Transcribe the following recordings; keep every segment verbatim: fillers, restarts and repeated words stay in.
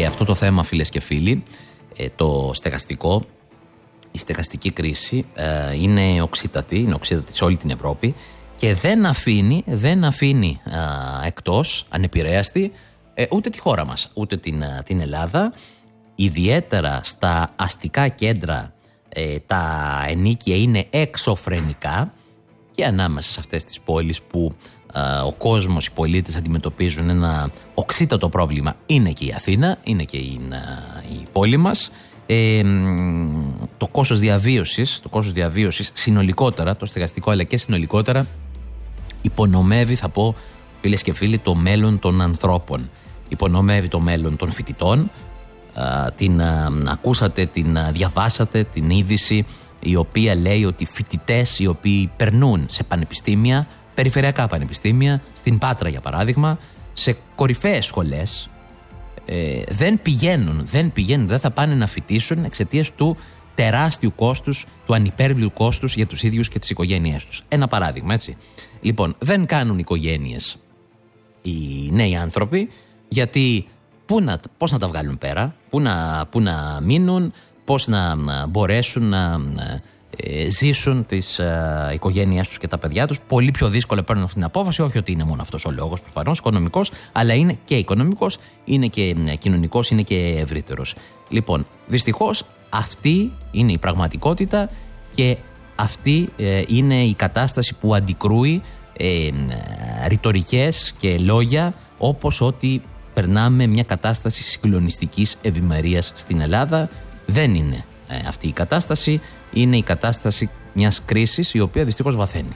Και αυτό το θέμα, φίλες και φίλοι, το στεγαστικό, η στεγαστική κρίση είναι οξύτατη, είναι οξύτατη σε όλη την Ευρώπη και δεν αφήνει, δεν αφήνει εκτός, ανεπηρέαστη, ούτε τη χώρα μας, ούτε την, την Ελλάδα. Ιδιαίτερα στα αστικά κέντρα τα ενοίκια είναι εξωφρενικά και ανάμεσα σε αυτές τις πόλεις που ο κόσμος, οι πολίτες αντιμετωπίζουν ένα οξύτατο πρόβλημα είναι και η Αθήνα, είναι και η, η πόλη μας. Ε, το κόστος διαβίωσης, το κόστος διαβίωσης συνολικότερα, το στεγαστικό αλλά και συνολικότερα υπονομεύει, θα πω φίλες και φίλοι, το μέλλον των ανθρώπων. Υπονομεύει το μέλλον των φοιτητών. Α, την α, ακούσατε, την α, διαβάσατε την είδηση η οποία λέει ότι φοιτητές οι οποίοι περνούν σε πανεπιστήμια, περιφερειακά πανεπιστήμια, στην Πάτρα για παράδειγμα, σε κορυφαίες σχολές, ε, δεν πηγαίνουν, δεν πηγαίνουν, δεν θα πάνε να φοιτήσουν εξαιτίας του τεράστιου κόστους, του ανυπέρβλητου κόστους για τους ίδιους και τις οικογένειές τους. Ένα παράδειγμα, έτσι. Λοιπόν, δεν κάνουν οικογένειες οι νέοι άνθρωποι, γιατί πού να, πώς να τα βγάλουν πέρα, πού να, πού να μείνουν, πώς να, να μπορέσουν να ε, ζήσουν τις ε, οικογένειές τους και τα παιδιά τους. Πολύ πιο δύσκολα παίρνουν αυτή την απόφαση, όχι ότι είναι μόνο αυτός ο λόγος προφανώς, οικονομικός, αλλά είναι και οικονομικός, είναι και ε, κοινωνικός, είναι και ευρύτερος. Λοιπόν, δυστυχώς αυτή είναι η πραγματικότητα και αυτή ε, είναι η κατάσταση που αντικρούει ε, ε, ρητορικές και λόγια όπως ότι περνάμε μια κατάσταση συγκλονιστικής ευημερίας στην Ελλάδα. Δεν είναι ε, αυτή η κατάσταση, είναι η κατάσταση μιας κρίσης η οποία δυστυχώς βαθαίνει.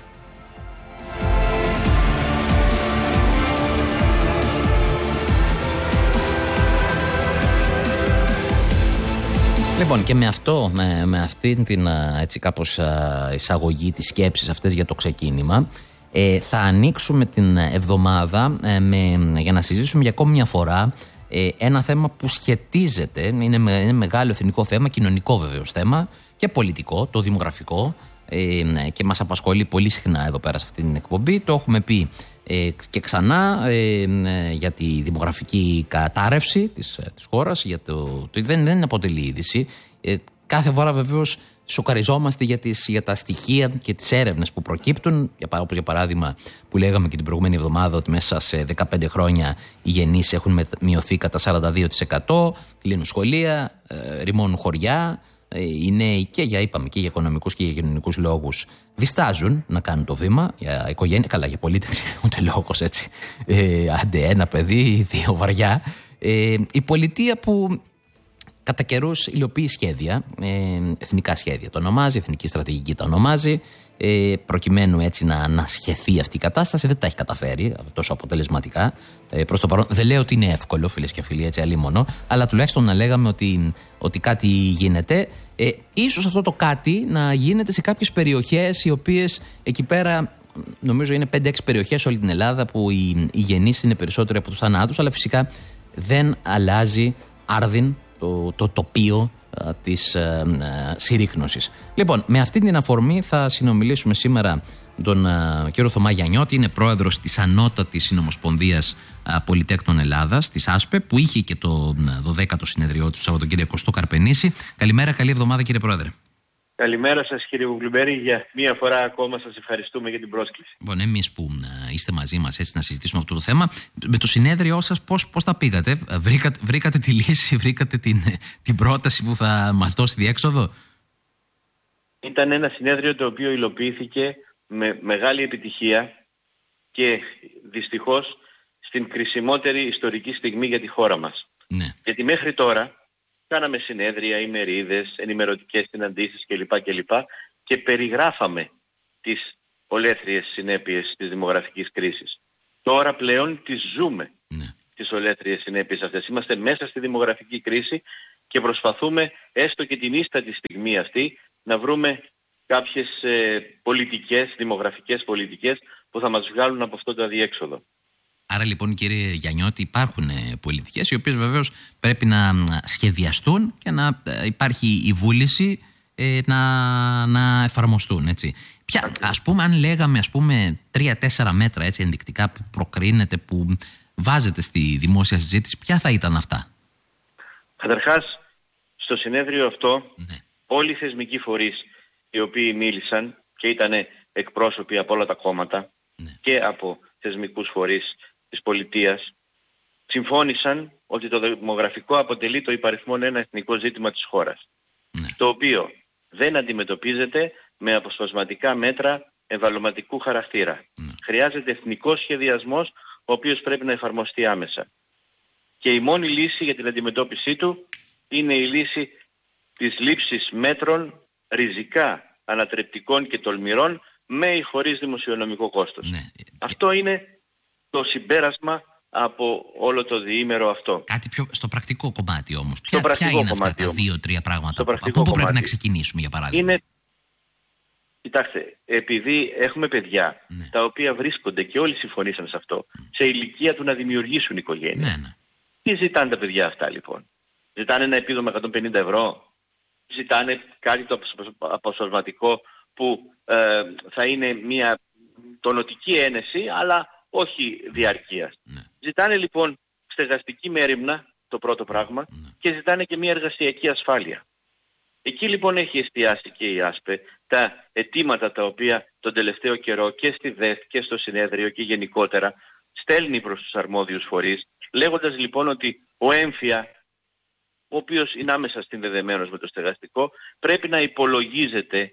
Λοιπόν, και με αυτό, με, με αυτή την έτσι κάπως εισαγωγή της σκέψης αυτές για το ξεκίνημα, ε, θα ανοίξουμε την εβδομάδα ε, με, για να συζητήσουμε για ακόμη μια φορά ε, ένα θέμα που σχετίζεται, είναι, είναι μεγάλο εθνικό θέμα, κοινωνικό βεβαίως θέμα και πολιτικό, το δημογραφικό, ε, και μας απασχολεί πολύ συχνά εδώ πέρα σε αυτή την εκπομπή. Το έχουμε πει ε, και ξανά ε, ε, για τη δημογραφική κατάρρευση της, της χώρας, για το, το, δεν, δεν αποτελεί είδηση. Ε, κάθε φορά βεβαίως σοκαριζόμαστε για, τις, για τα στοιχεία και τις έρευνες που προκύπτουν, για, όπως για παράδειγμα που λέγαμε και την προηγούμενη εβδομάδα ότι μέσα σε δεκαπέντε χρόνια οι γεννήσεις έχουν μειωθεί κατά σαράντα δύο τοις εκατό, κλείνουν σχολεία, ε, ρημώνουν χωριά. Οι νέοι και για, είπαμε, και για οικονομικούς και για κοινωνικούς λόγους διστάζουν να κάνουν το βήμα για οικογένεια, καλά για πολίτες ούτε λόγος έτσι, ε, άντε ένα παιδί, δύο βαριά. Ε, η πολιτεία που κατά καιρούς υλοποιεί σχέδια, ε, εθνικά σχέδια το ονομάζει, εθνική στρατηγική τα ονομάζει, ε, προκειμένου έτσι να ανασχεθεί αυτή η κατάσταση, δεν τα έχει καταφέρει τόσο αποτελεσματικά ε, προς το παρόν. Δεν λέω ότι είναι εύκολο, φίλες και φίλοι, έτσι αλίμονο, αλλά τουλάχιστον να λέγαμε ότι, ότι κάτι γίνεται. Ε, ίσως αυτό το κάτι να γίνεται σε κάποιες περιοχές οι οποίες εκεί πέρα, νομίζω είναι πέντε έξι περιοχές σε όλη την Ελλάδα που οι, οι γεννήσεις είναι περισσότεροι από τους θανάτους, αλλά φυσικά δεν αλλάζει άρδιν το, το τοπίο α, της α, α, συρρίκνωσης. Λοιπόν, με αυτή την αφορμή θα συνομιλήσουμε σήμερα τον α, κύριο Θωμά Γιαννιώτη, είναι πρόεδρος της Ανώτατης Συνομοσπονδίας α, Πολυτέχνων Ελλάδας, της ΑΣΠΕ, που είχε και το δωδέκατο συνεδριό του Σαββατοκύριακο στο Καρπενήσι. Καλημέρα, καλή εβδομάδα κύριε Πρόεδρε. Καλημέρα σας κύριε Γουγκλουμπέρη, για μία φορά ακόμα σας ευχαριστούμε για την πρόσκληση. Λοιπόν, εμείς που α, είστε μαζί μας έτσι να συζητήσουμε αυτό το θέμα, με το συνέδριό σας πώς, πώς τα πήγατε, βρήκατε, βρήκατε τη λύση, βρήκατε την, την πρόταση που θα μας δώσει διέξοδο? Ήταν ένα συνέδριο το οποίο υλοποιήθηκε με μεγάλη επιτυχία και δυστυχώς στην κρισιμότερη ιστορική στιγμή για τη χώρα μας. Ναι. Γιατί μέχρι τώρα κάναμε συνέδρια, ημερίδες, ενημερωτικές συναντήσεις κλπ. κλπ. Και περιγράφαμε τις ολέθριες συνέπειες της δημογραφικής κρίσης. Τώρα πλέον τις ζούμε, ναι, τις ολέθριες συνέπειες αυτές. Είμαστε μέσα στη δημογραφική κρίση και προσπαθούμε έστω και την ίστατη στιγμή αυτή να βρούμε κάποιες ε, πολιτικές, δημογραφικές πολιτικές που θα μας βγάλουν από αυτό το αδιέξοδο. Άρα λοιπόν κύριε Γιαννιώτη υπάρχουν πολιτικές οι οποίες βεβαίως πρέπει να σχεδιαστούν και να υπάρχει η βούληση ε, να, να εφαρμοστούν, έτσι. Ποια, ας πούμε, αν λέγαμε ας πούμε τρία-τέσσερα μέτρα έτσι ενδεικτικά που προκρίνεται, που βάζετε στη δημόσια συζήτηση, ποια θα ήταν αυτά? Καταρχάς, στο συνέδριο αυτό, Ναι. όλοι οι θεσμικοί φορείς οι οποίοι μίλησαν και ήταν εκπρόσωποι από όλα τα κόμματα Ναι. και από θεσμικούς φορείς της πολιτείας, συμφώνησαν ότι το δημογραφικό αποτελεί το υπαριθμόν ένα εθνικό ζήτημα της χώρας, Ναι. το οποίο δεν αντιμετωπίζεται με αποσπασματικά μέτρα εμβαλωματικού χαρακτήρα. Ναι. Χρειάζεται εθνικός σχεδιασμός, ο οποίος πρέπει να εφαρμοστεί άμεσα. Και η μόνη λύση για την αντιμετώπιση του είναι η λύση της λήψης μέτρων ριζικά ανατρεπτικών και τολμηρών, με ή χωρίς δημοσιονομικό κόστος. Ναι. Αυτό είναι το συμπέρασμα από όλο το διήμερο αυτό. Κάτι πιο στο πρακτικό κομμάτι όμως. Στο Ποια, πρακτικό ποια είναι κομμάτι αυτά τα όμως. δύο-τρία πράγματα Στο που, πρακτικό από πού πρέπει κομμάτι. να ξεκινήσουμε, για παράδειγμα? Είναι, κοιτάξτε, επειδή έχουμε παιδιά Ναι. τα οποία βρίσκονται, και όλοι συμφωνήσαν σε αυτό, σε ηλικία του να δημιουργήσουν οικογένεια. Ναι, ναι. Τι ζητάνε τα παιδιά αυτά λοιπόν? Ζητάνε ένα επίδομα εκατόν πενήντα ευρώ? Ζητάνε κάτι το αποσπασματικό που ε, θα είναι μια τονωτική ένεση, αλλά όχι διαρκείας. Ναι. Ζητάνε λοιπόν στεγαστική μέριμνα, το πρώτο πράγμα, Ναι. και ζητάνε και μια εργασιακή ασφάλεια. Εκεί λοιπόν έχει εστιάσει και η ΆΣΠΕ τα αιτήματα τα οποία τον τελευταίο καιρό και στη ΔΕΘ και στο συνέδριο και γενικότερα στέλνει προς τους αρμόδιους φορείς, λέγοντας λοιπόν ότι ο έμφυα, ο οποίος είναι άμεσα συνδεδεμένος με το στεγαστικό, πρέπει να υπολογίζεται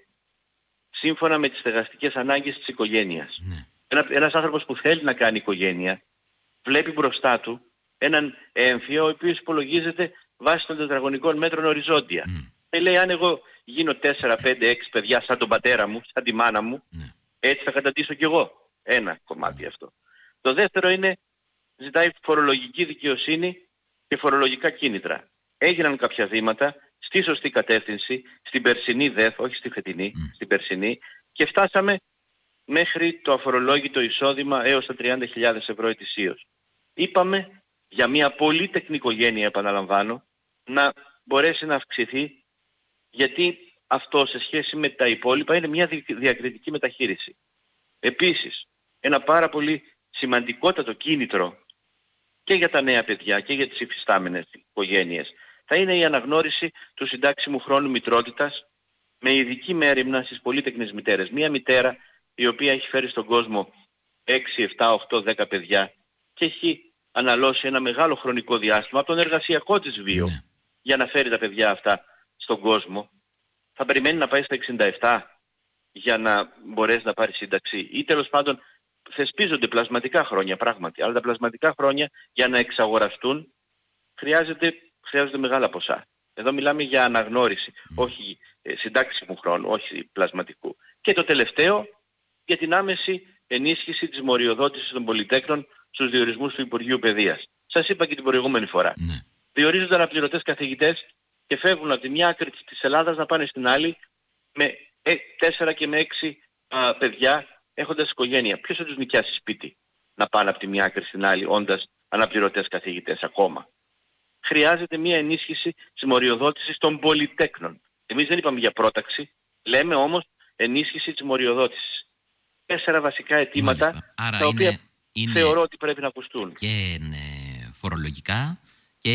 σύμφωνα με τις στεγαστικές ανάγκες της οικογένειας. Ναι. Ένα, ένας άνθρωπος που θέλει να κάνει οικογένεια βλέπει μπροστά του έναν έμφυα ο οποίος υπολογίζεται βάσει των τετραγωνικών μέτρων οριζόντια. Mm. Και λέει, αν εγώ γίνω τέσσερα, πέντε, έξι παιδιά σαν τον πατέρα μου, σαν τη μάνα μου, Ναι. έτσι θα καταντήσω κι εγώ. Ένα κομμάτι αυτό. Το δεύτερο είναι, ζητάει φορολογική δικαιοσύνη και φορολογικά κίνητρα. Έγιναν κάποια βήματα στη σωστή κατεύθυνση, στην περσινή ΔΕΘ, όχι στη φετινή, Mm. στην περσινή, και φτάσαμε μέχρι το αφορολόγητο εισόδημα έως τα τριάντα χιλιάδες ευρώ ετησίως. Είπαμε για μια πολύ τεκνικογένεια, επαναλαμβάνω, να μπορέσει να αυξηθεί, γιατί αυτό σε σχέση με τα υπόλοιπα είναι μια διακριτική μεταχείριση. Επίσης, ένα πάρα πολύ σημαντικότατο κίνητρο και για τα νέα παιδιά και για τις υφιστάμενες οικογένειες θα είναι η αναγνώριση του συντάξιμου χρόνου μητρότητας με ειδική μέριμνα στις πολύτεκνες μητέρες. Μία μητέρα η οποία έχει φέρει στον κόσμο έξι, επτά, οκτώ, δέκα παιδιά και έχει αναλώσει ένα μεγάλο χρονικό διάστημα από τον εργασιακό της βίο Ναι. για να φέρει τα παιδιά αυτά στον κόσμο, θα περιμένει να πάει στα εξήντα επτά για να μπορέσει να πάρει σύνταξη, ή τέλος πάντων θεσπίζονται πλασματικά χρόνια πράγματι, αλλά τα πλασματικά χρόνια για να εξαγοραστούν χρειάζεται, χρειάζονται μεγάλα ποσά. Εδώ μιλάμε για αναγνώριση, mm. όχι ε, συντάξιμου χρόνου, όχι πλασματικού. Και το τελευταίο, για την άμεση ενίσχυση της μοριοδότησης των πολυτέκνων στους διορισμούς του Υπουργείου Παιδείας. Σας είπα και την προηγούμενη φορά. Ναι. Διορίζονται αναπληρωτές καθηγητές και φεύγουν από τη μια άκρη της Ελλάδας να πάνε στην άλλη με ε, τέσσερα και με έξι α, παιδιά έχοντας οικογένεια. Ποιος θα τους νοικιάσει σπίτι να πάνε από τη μια άκρη στην άλλη όντας αναπληρωτές καθηγητές ακόμα? Χρειάζεται μια ενίσχυση της μοριοδότησης των πολυτέκνων. Εμείς δεν είπαμε για πρόταξη, λέμε όμως ενίσχυση της μοριοδότησης. Τέσσερα βασικά αιτήματα, Άρα τα οποία είναι, είναι θεωρώ ότι πρέπει να ακουστούν. και ε, φορολογικά και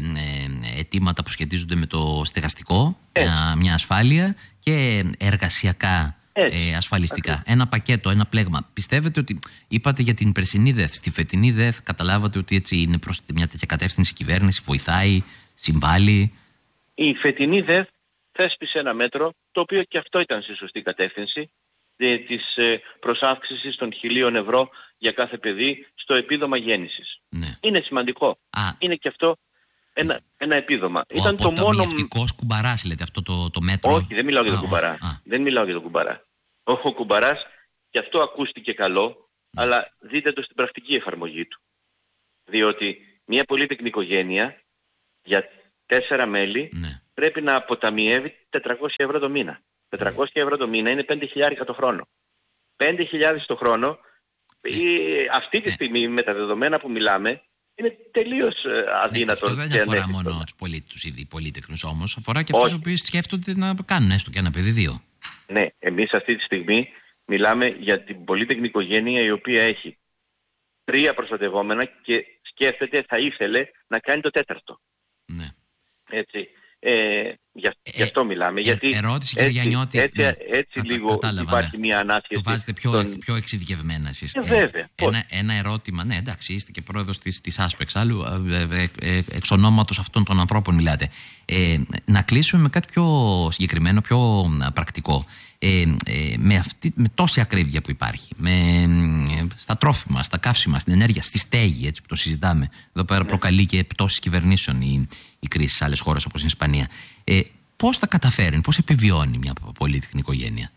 ε, αιτήματα που σχετίζονται με το στεγαστικό, Ε. μια, μια ασφάλεια, και εργασιακά ε, ασφαλιστικά. Ακριβώς. Ένα πακέτο, ένα πλέγμα. Πιστεύετε ότι, είπατε για την περσινή ΔΕΘ, στη φετινή ΔΕΘ καταλάβατε ότι έτσι είναι προς μια τέτοια κατεύθυνση η κυβέρνηση, βοηθάει, συμβάλλει? Η φετινή ΔΕΘ θέσπισε ένα μέτρο, το οποίο και αυτό ήταν στη σωστή κατεύθυνση, ε, της ε, προσάυξησης των χιλίων ευρώ για κάθε παιδί στο επίδομα γέννησης. Ναι. Είναι σημαντικό. Α, Είναι και αυτό ένα, ένα επίδομα. ο Ήταν το μόνο... αποταμιευτικός κουμπαράς, λέτε, αυτό το, το μέτρο? Όχι, δεν μιλάω για τον Α, κουμπαρά. α, α. Δεν μιλάω για τον κουμπαρά. Ο, ο κουμπαράς, και αυτό ακούστηκε καλό, αλλά δείτε το στην πρακτική εφαρμογή του. Διότι μια πολύτεκνη οικογένεια για τέσσερα μέλη Ναι. πρέπει να αποταμιεύει τετρακόσια ευρώ το μήνα. τετρακόσια ευρώ το μήνα είναι πέντε χιλιάδες το χρόνο. πέντε χιλιάδες το χρόνο, η, αυτή τη στιγμή με τα δεδομένα που μιλάμε, είναι τελείως ε, αδύνατο. Ναι, αυτό δεν και αφορά ανέφικτο. μόνο τους πολίτες, τους ήδη πολύτεκνους όμως, αφορά και αυτούς οι οποίοι σκέφτονται να κάνουν έστω και ένα παιδί δύο. Ναι, εμείς αυτή τη στιγμή μιλάμε για την πολύτεκνη οικογένεια η οποία έχει τρία προστατευόμενα και σκέφτεται, θα ήθελε να κάνει το τέταρτο. Ναι. Έτσι. Ε, για, ε, γι' αυτό μιλάμε. Ε, γιατί ερώτηση, κύριε Γιαννιώτη. Έτσι, έτσι, έτσι κατα, λίγο κατάλαβα, υπάρχει ναι. μια ανάσχεση. Το βάζετε πιο, τον... πιο εξειδικευμένα εσείς. Ε, βέβαια. Ε, ένα, ένα ερώτημα, ναι, εντάξει, είστε και πρόεδρος της, της Άσπεξ, άλλου ε, ε, ε, εξ ονόματος αυτών των ανθρώπων μιλάτε. Ε, να κλείσουμε με κάτι πιο συγκεκριμένο, πιο πρακτικό. Ε, ε, με, αυτή, με τόση ακρίβεια που υπάρχει, με, ε, στα τρόφιμα, στα καύσιμα, στην ενέργεια, στη στέγη, έτσι που το συζητάμε. Εδώ πέρα ναι. προκαλεί και πτώσεις κυβερνήσεων η, η κρίση σε άλλες χώρες όπως η Ισπανία. Ε, πώς τα καταφέρνει, πώς επιβιώνει μια πολύτεκνη οικογένεια?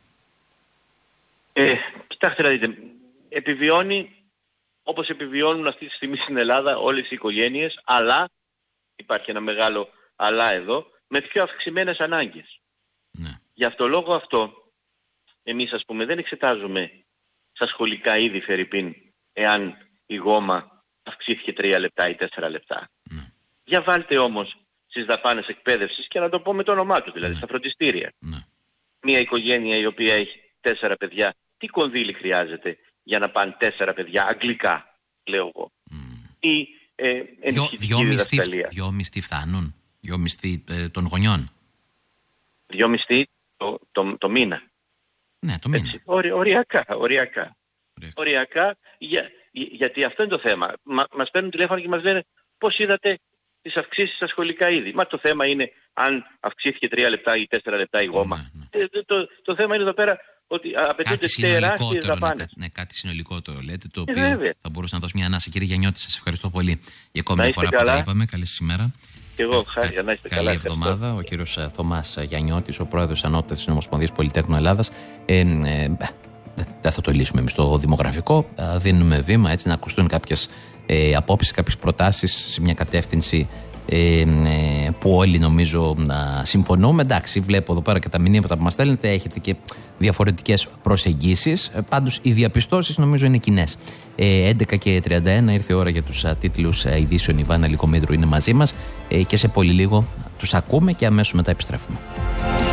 Ε, κοιτάξτε να δείτε, επιβιώνει όπως επιβιώνουν αυτή τη στιγμή στην Ελλάδα όλες οι οικογένειες, αλλά, υπάρχει ένα μεγάλο αλλά εδώ, με πιο αυξημένες ανάγκες. Ναι. Γι' αυτό λόγο αυτό, εμείς ας πούμε δεν εξετάζουμε στα σχολικά είδη φερρυπίν εάν η γόμα αυξήθηκε τρία λεπτά ή τέσσερα λεπτά. Ναι. Για βάλτε όμως στις δαπάνες εκπαίδευσης και να το πω με το όνομά του, δηλαδή ναι. στα φροντιστήρια. Ναι. Μια οικογένεια η οποία έχει τέσσερα παιδιά, τι κονδύλι χρειάζεται για να πάνε τέσσερα παιδιά αγγλικά, λέω εγώ. Mm. Ή ε, ενισχυτική διδασκαλία. Δυο μισθοί φτάνουν, δυο μισθοί ε, των γονιών. Δυο μισθοί το, το, το μήνα. Ναι, το μήνα. Έτσι, ορι, οριακά, οριακά. Οριακά, για, γιατί αυτό είναι το θέμα. Μα, μας παίρνουν τηλέφωνο και μας λένε πώς είδατε τις αυξήσεις στα σχολικά είδη. Μα το θέμα είναι αν αυξήθηκε τρία λεπτά ή τέσσερα λεπτά η γόμα. Ναι, ναι. Ε, το, το, το θέμα είναι εδώ πέρα ότι απαιτούνται τεράστιες δαπάνες. Ναι, κάτι συνολικότερο λέτε, το οποίο ε, θα μπορούσε να δώσει μια ανάσα. Κύριε Γιαννιώτη, σας ευχαριστώ πολύ για ακόμη μια φορά καλά. Που τα είπαμε. Καλή σας ημέρα. Και εγώ, χάρη, να είστε καλή καλά. εβδομάδα. Ο κύριος Θωμάς Γιαννιώτης, ο πρόεδρος Ανώτατης Ομοσπονδίας Πολυτέχνων Ελλάδας. Ε, ε, δεν θα το λύσουμε εμείς το δημογραφικό. Δίνουμε βήμα έτσι να ακουστούν κάποιες ε, απόψεις, κάποιες προτάσεις σε μια κατεύθυνση ε, ε, που όλοι νομίζω να συμφωνούμε. Εντάξει, βλέπω εδώ πέρα και τα μηνύματα που μας στέλνετε, έχετε και διαφορετικές προσεγγίσεις. Ε, πάντως οι διαπιστώσεις νομίζω είναι κοινές. Ε, έντεκα και τριάντα ένα ήρθε η ώρα για τους α, τίτλους α, ειδήσεων. Η Βάνα Λικομίδρου είναι μαζί μας ε, και σε πολύ λίγο τους ακούμε και αμέσως μετά επιστρέφουμε.